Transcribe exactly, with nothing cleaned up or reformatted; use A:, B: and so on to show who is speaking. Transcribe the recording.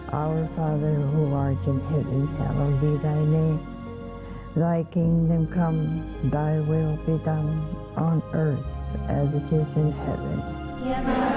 A: Our Father, who art in heaven, hallowed be thy name. Thy kingdom come, thy will be done, on earth as it is in heaven.
B: Give us